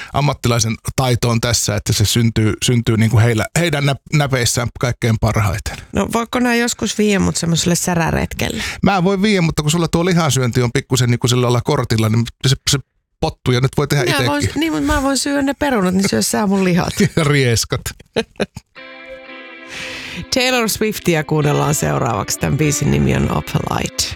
ammattilaisen taitoon tässä, että se syntyy niin kuin heidän näpeissään kaikkein parhaiten. No voiko nämä joskus viiä mut semmoiselle säräretkelle? Mä voin viiä, mutta kun sulla tuo lihansyönti on pikkusen niin kuin sillä lailla kortilla, niin se pottuu ja nyt voi tehdä itsekin. Niin, mutta mä voin syödä ne perunat, niin syö sä mun lihat. Ja rieskat. Taylor Swiftia kuunnellaan seuraavaksi. Tämän biisin nimi on Opalite.